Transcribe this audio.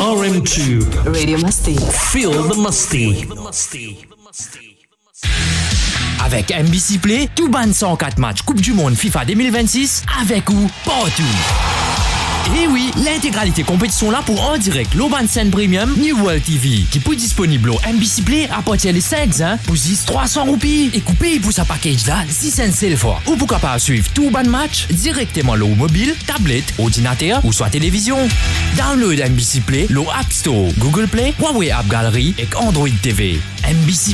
RM2 Radio Musty. Feel the Musty. Avec MBC Play, tout ban 104 matchs Coupe du Monde FIFA 2026 avec ou partout. Et oui, l'intégralité compétition là pour en direct l'Oban Scène Premium New World TV qui peut disponible au MBC Play à partir de 16 ans pour 300 roupies et coupé pour sa package là 6 cents c'est le fois. Ou pourquoi pas suivre tout ban match directement au mobile, tablette, ordinateur ou soit télévision. Download MBC Play, le App Store, Google Play, Huawei App Gallery et Android TV. MBC